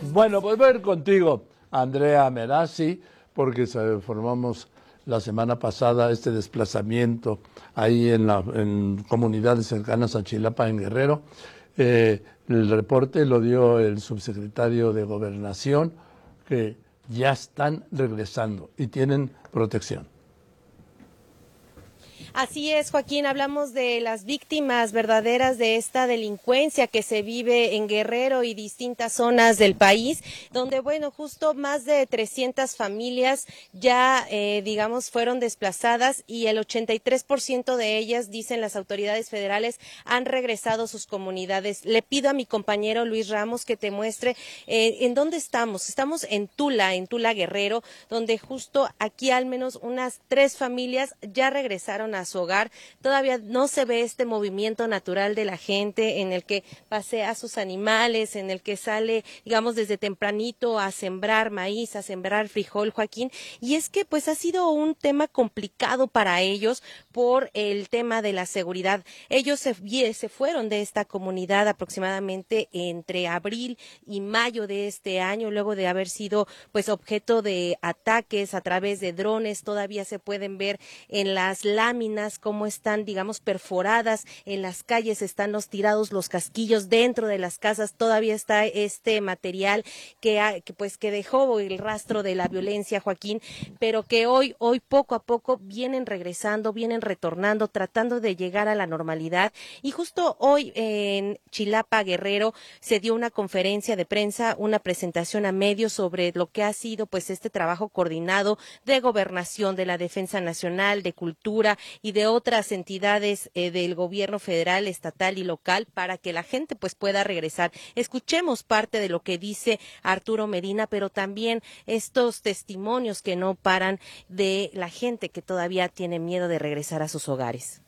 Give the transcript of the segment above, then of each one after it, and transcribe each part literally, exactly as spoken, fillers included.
Bueno, pues voy a ir contigo, Andrea Merazzi, porque formamos la semana pasada este desplazamiento ahí en, la, en comunidades cercanas a Chilapa, en Guerrero. Eh, el reporte lo dio el subsecretario de Gobernación, que ya están regresando y tienen protección. Así es, Joaquín, hablamos de las víctimas verdaderas de esta delincuencia que se vive en Guerrero y distintas zonas del país, donde, bueno, justo más de trescientas familias ya, eh, digamos, fueron desplazadas y el ochenta y tres por ciento de ellas, dicen las autoridades federales, han regresado a sus comunidades. Le pido a mi compañero Luis Ramos que te muestre eh, en dónde estamos. Estamos en Tula, en Tula, Guerrero, donde justo aquí al menos unas tres familias ya regresaron a a su hogar. Todavía no se ve este movimiento natural de la gente en el que pasea a sus animales, en el que sale, digamos, desde tempranito a sembrar maíz, a sembrar frijol, Joaquín, y es que pues ha sido un tema complicado para ellos por el tema de la seguridad. Ellos se, se fueron de esta comunidad aproximadamente entre abril y mayo de este año, luego de haber sido pues objeto de ataques a través de drones. Todavía se pueden ver en las láminas cómo están, digamos, perforadas en las calles, están los tirados los casquillos dentro de las casas. Todavía está este material que, ha, que pues que dejó el rastro de la violencia, Joaquín, pero que hoy hoy poco a poco vienen regresando, vienen retornando, tratando de llegar a la normalidad. Y justo hoy en Chilapa, Guerrero, se dio una conferencia de prensa, una presentación a medios sobre lo que ha sido pues este trabajo coordinado de Gobernación, de la Defensa Nacional, de Cultura y de otras entidades eh, del gobierno federal, estatal y local para que la gente pues pueda regresar. Escuchemos parte de lo que dice Arturo Medina, pero también estos testimonios que no paran de la gente que todavía tiene miedo de regresar a sus hogares.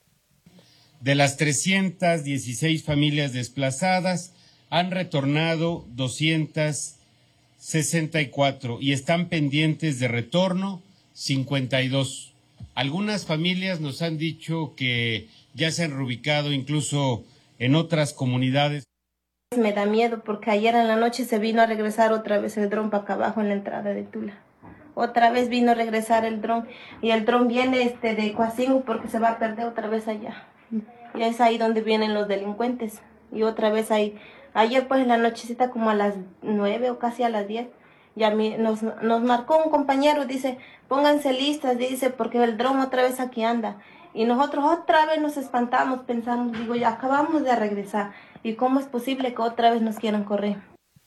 De las trescientas dieciséis familias desplazadas, han retornado doscientas sesenta y cuatro y están pendientes de retorno cincuenta y dos. Algunas familias nos han dicho que ya se han reubicado incluso en otras comunidades. Me da miedo porque ayer en la noche se vino a regresar otra vez el dron para acá abajo en la entrada de Tula. Otra vez vino a regresar el dron y el dron viene este de Coacingo porque se va a perder otra vez allá. Y es ahí donde vienen los delincuentes. Y otra vez ahí. Ayer pues en la nochecita como a las nueve o casi a las diez. Y a mí nos, nos marcó un compañero, dice, pónganse listas, dice, porque el dron otra vez aquí anda. Y nosotros otra vez nos espantamos, pensamos, digo, ya acabamos de regresar. ¿Y cómo es posible que otra vez nos quieran correr?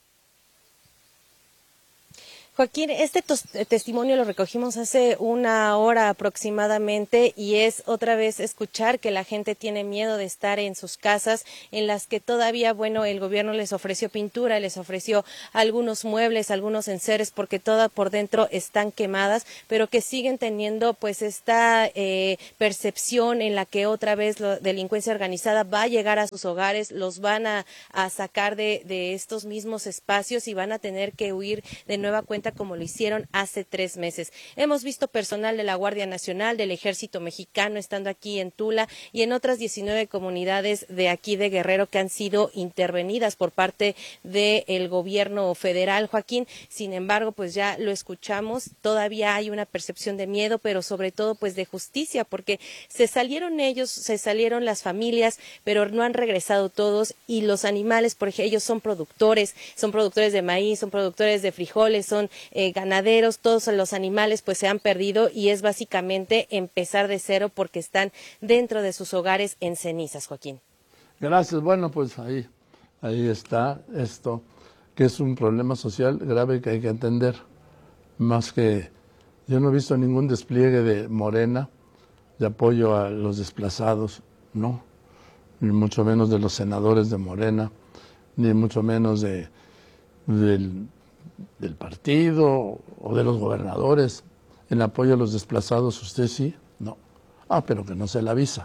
Joaquín, este testimonio lo recogimos hace una hora aproximadamente y es otra vez escuchar que la gente tiene miedo de estar en sus casas en las que todavía, bueno, el gobierno les ofreció pintura, les ofreció algunos muebles, algunos enseres porque todas por dentro están quemadas, pero que siguen teniendo pues esta eh, percepción en la que otra vez la delincuencia organizada va a llegar a sus hogares, los van a, a sacar de, de estos mismos espacios y van a tener que huir de nueva cuenta como lo hicieron hace tres meses. Hemos visto personal de la Guardia Nacional, del Ejército Mexicano, estando aquí en Tula y en otras diecinueve comunidades de aquí de Guerrero que han sido intervenidas por parte del gobierno federal, Joaquín. Sin embargo, pues ya lo escuchamos, todavía hay una percepción de miedo, pero sobre todo pues de justicia, porque se salieron ellos, se salieron las familias, pero no han regresado todos y los animales, por ejemplo, ellos son productores, son productores de maíz, son productores de frijoles, son Eh, ganaderos, todos los animales pues se han perdido y es básicamente empezar de cero porque están dentro de sus hogares en cenizas, Joaquín. Gracias. Bueno, pues ahí, ahí está esto, que es un problema social grave que hay que atender. Más que yo no he visto ningún despliegue de Morena de apoyo a los desplazados, no, ni mucho menos de los senadores de Morena, ni mucho menos de del del partido o de los gobernadores en apoyo a los desplazados. ¿Usted sí? No. Ah, pero que no se le avisa.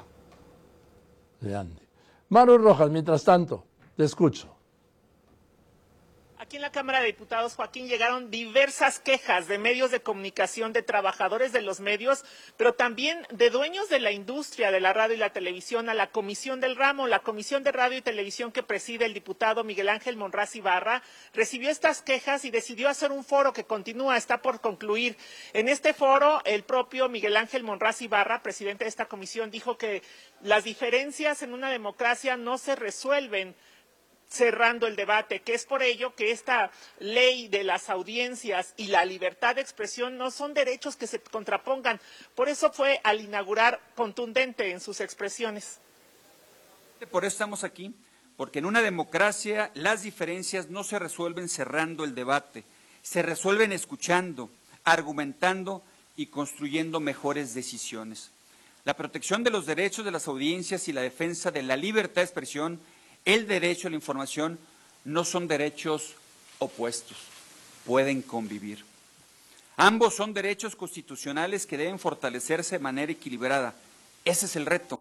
De Andy. Maru Rojas, mientras tanto, te escucho. Aquí aquí en la Cámara de Diputados, Joaquín, llegaron diversas quejas de medios de comunicación, de trabajadores de los medios, pero también de dueños de la industria de la radio y la televisión a la Comisión del Ramo. La Comisión de Radio y Televisión que preside el diputado Miguel Ángel Monraz Ibarra recibió estas quejas y decidió hacer un foro que continúa, está por concluir. En este foro, el propio Miguel Ángel Monraz Ibarra, presidente de esta comisión, dijo que las diferencias en una democracia no se resuelven cerrando el debate, que es por ello que esta ley de las audiencias y la libertad de expresión no son derechos que se contrapongan. Por eso fue al inaugurar contundente en sus expresiones. Por eso estamos aquí, porque en una democracia las diferencias no se resuelven cerrando el debate, se resuelven escuchando, argumentando y construyendo mejores decisiones. La protección de los derechos de las audiencias y la defensa de la libertad de expresión, el derecho a la información, no son derechos opuestos, pueden convivir. Ambos son derechos constitucionales que deben fortalecerse de manera equilibrada. Ese es el reto.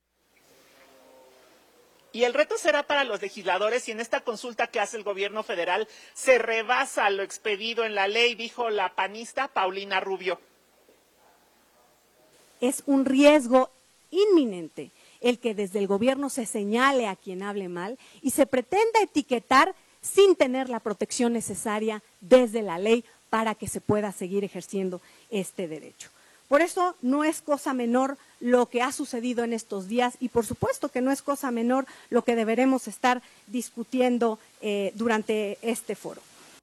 Y el reto será para los legisladores, y en esta consulta que hace el gobierno federal se rebasa lo expedido en la ley, dijo la panista Paulina Rubio. Es un riesgo inminente el que desde el gobierno se señale a quien hable mal y se pretenda etiquetar sin tener la protección necesaria desde la ley para que se pueda seguir ejerciendo este derecho. Por eso no es cosa menor lo que ha sucedido en estos días y por supuesto que no es cosa menor lo que deberemos estar discutiendo eh, durante este foro.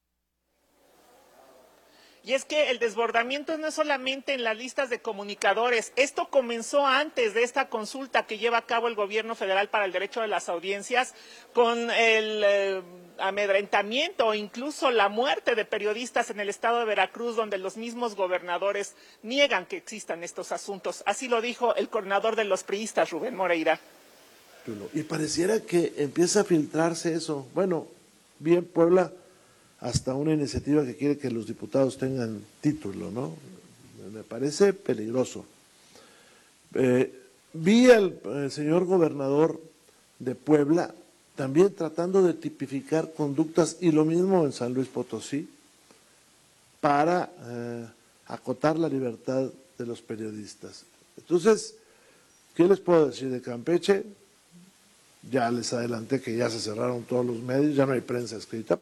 Y es que el desbordamiento no es solamente en las listas de comunicadores. Esto comenzó antes de esta consulta que lleva a cabo el gobierno federal para el derecho de las audiencias, con el eh, amedrentamiento o incluso la muerte de periodistas en el estado de Veracruz, donde los mismos gobernadores niegan que existan estos asuntos. Así lo dijo el coordinador de los priistas, Rubén Moreira. Y pareciera que empieza a filtrarse eso. Bueno, bien, Puebla, hasta una iniciativa que quiere que los diputados tengan título, ¿no? Me parece peligroso. Eh, vi al eh, señor gobernador de Puebla también tratando de tipificar conductas, y lo mismo en San Luis Potosí, para eh, acotar la libertad de los periodistas. Entonces, ¿qué les puedo decir de Campeche? Ya les adelanté que ya se cerraron todos los medios, ya no hay prensa escrita.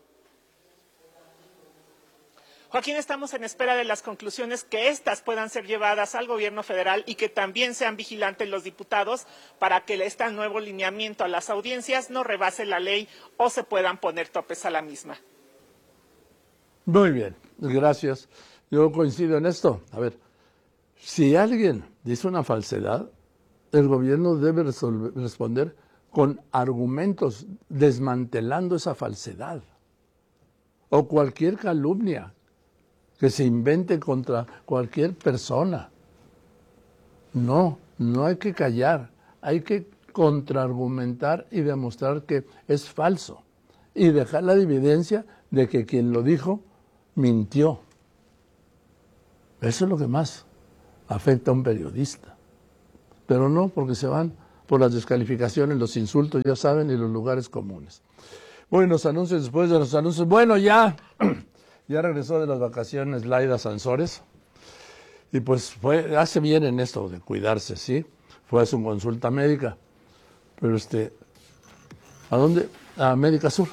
Joaquín, estamos en espera de las conclusiones, que éstas puedan ser llevadas al gobierno federal y que también sean vigilantes los diputados para que este nuevo lineamiento a las audiencias no rebase la ley o se puedan poner topes a la misma. Muy bien, gracias. Yo coincido en esto. A ver, si alguien dice una falsedad, el gobierno debe resolver, responder con argumentos desmantelando esa falsedad o cualquier calumnia que se invente contra cualquier persona. No, no hay que callar, hay que contraargumentar y demostrar que es falso y dejar la evidencia de que quien lo dijo mintió. Eso es lo que más afecta a un periodista. Pero no porque se van por las descalificaciones, los insultos, ya saben, y los lugares comunes. Bueno, los anuncios, después de los anuncios, bueno, ya... Ya regresó de las vacaciones Laida Sansores y pues fue, hace bien en esto de cuidarse, ¿sí? Fue a su consulta médica, pero este, ¿a dónde? A Médica Sur.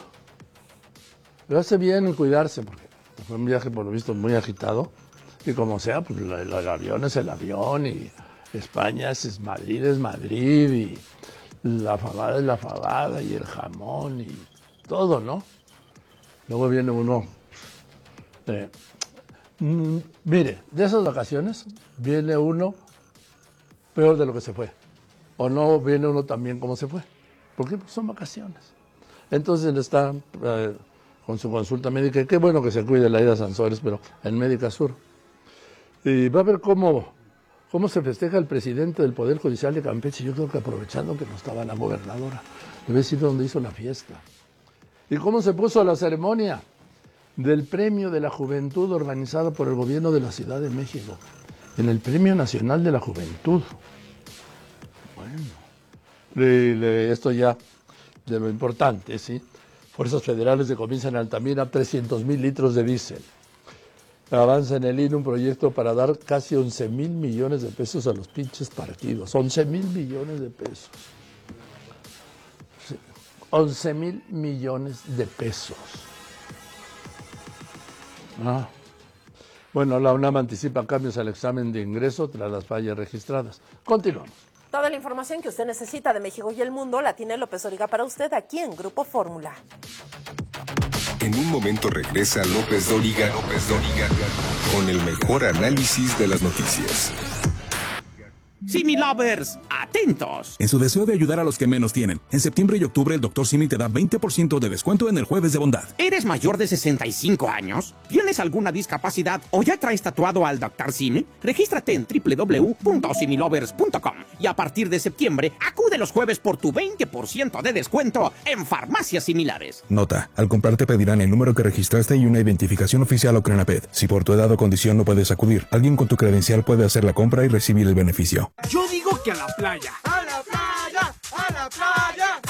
Pero hace bien en cuidarse porque fue un viaje por lo visto muy agitado y como sea, pues el, el avión es el avión y España es, es Madrid, es Madrid y la fabada es la fabada y el jamón y todo, ¿no? Luego viene uno... Eh, mm, mire, de esas vacaciones viene uno peor de lo que se fue, o no viene uno tan bien como se fue, porque son vacaciones. Entonces él está eh, con su consulta médica, qué bueno que se cuide Laida Sansores, pero en Médica Sur. Y va a ver cómo, cómo se festeja el presidente del Poder Judicial de Campeche, yo creo que aprovechando que no estaba la gobernadora, debe ser donde hizo la fiesta. Y cómo se puso la ceremonia del Premio de la Juventud organizado por el gobierno de la Ciudad de México, en el Premio Nacional de la Juventud. Bueno, le, le, esto ya de lo importante, ¿sí? fuerzas federales decomisan en Altamira trescientos mil litros de diésel. Avanza en el I N E un proyecto para dar casi once mil millones de pesos a los pinches partidos. once mil millones de pesos. Sí, once mil millones de pesos. Ah. Bueno, la UNAM anticipa cambios al examen de ingreso tras las fallas registradas. Continuamos. Toda la información que usted necesita de México y el mundo la tiene López Dóriga para usted aquí en Grupo Fórmula. En un momento regresa López Dóriga, López Dóriga, con el mejor análisis de las noticias. Simi Lovers, atentos. En su deseo de ayudar a los que menos tienen, en septiembre y octubre el doctor Simi te da veinte por ciento de descuento en el Jueves de Bondad. ¿Eres mayor de sesenta y cinco años? ¿Tienes alguna discapacidad o ya traes tatuado al doctor Simi? Regístrate en doble u doble u doble u punto similovers punto com y a partir de septiembre acude los jueves por tu veinte por ciento de descuento en farmacias similares. Nota, al comprar te pedirán el número que registraste y una identificación oficial o Crenaped. Si por tu edad o condición no puedes acudir, alguien con tu credencial puede hacer la compra y recibir el beneficio. Yo digo que a la playa. ¡A la playa! ¡A la playa!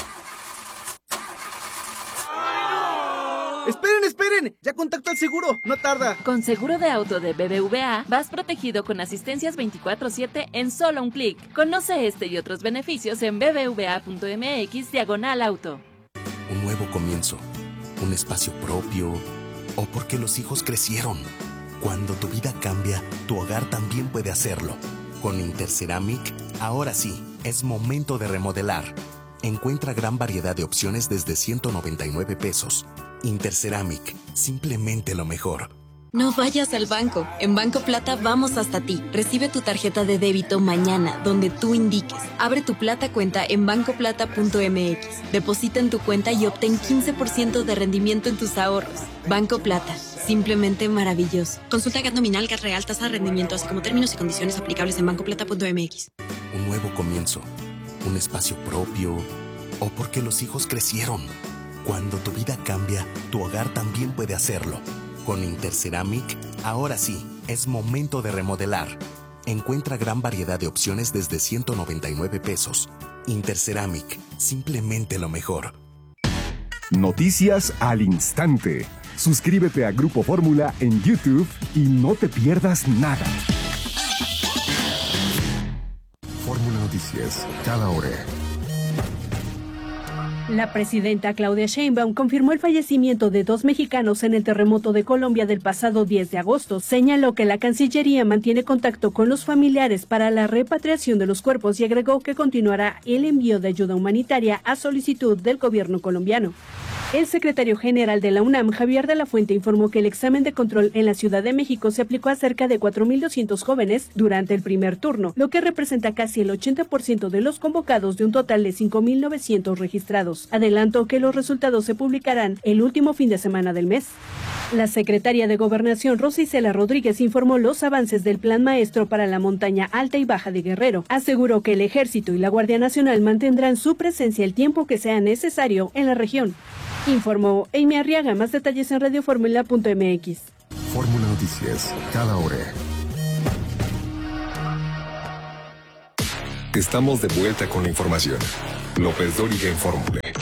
¡Esperen, esperen! ¡Ya contacto al seguro! ¡No tarda! Con seguro de auto de B B V A, vas protegido con asistencias veinticuatro siete en solo un clic. Conoce este y otros beneficios en b b v a punto m x diagonal auto. Un nuevo comienzo, un espacio propio, o porque los hijos crecieron. Cuando tu vida cambia, tu hogar también puede hacerlo. Con Interceramic, ahora sí, es momento de remodelar. Encuentra gran variedad de opciones desde ciento noventa y nueve pesos. Interceramic, simplemente lo mejor. No vayas al banco. En Banco Plata vamos hasta ti. Recibe tu tarjeta de débito mañana, donde tú indiques. Abre tu Plata cuenta en banco plata punto m x. Deposita en tu cuenta y obtén quince por ciento de rendimiento en tus ahorros. Banco Plata, simplemente maravilloso. Consulta G A T nominal, G A T real, tasa de rendimiento, así como términos y condiciones aplicables en banco plata punto m x. Un nuevo comienzo, un espacio propio, o porque los hijos crecieron. Cuando tu vida cambia, tu hogar también puede hacerlo. Con Interceramic, ahora sí, es momento de remodelar. Encuentra gran variedad de opciones desde ciento noventa y nueve pesos. Interceramic, simplemente lo mejor. Noticias al instante. Suscríbete a Grupo Fórmula en YouTube y no te pierdas nada. Fórmula Noticias, cada hora. La presidenta Claudia Sheinbaum confirmó el fallecimiento de dos mexicanos en el terremoto de Colombia del pasado diez de agosto. Señaló que la Cancillería mantiene contacto con los familiares para la repatriación de los cuerpos y agregó que continuará el envío de ayuda humanitaria a solicitud del gobierno colombiano. El secretario general de la UNAM, Javier de la Fuente, informó que el examen de control en la Ciudad de México se aplicó a cerca de cuatro mil doscientos jóvenes durante el primer turno, lo que representa casi el ochenta por ciento de los convocados de un total de cinco mil novecientos registrados. Adelantó que los resultados se publicarán el último fin de semana del mes. La secretaria de Gobernación, Rosa Isela Rodríguez, informó los avances del Plan Maestro para la montaña alta y baja de Guerrero. Aseguró que el Ejército y la Guardia Nacional mantendrán su presencia el tiempo que sea necesario en la región. Informó Amy Arriaga. Más detalles en radio fórmula punto m x. Fórmula Noticias, cada hora. Estamos de vuelta con la información. López Dóriga en Fórmula.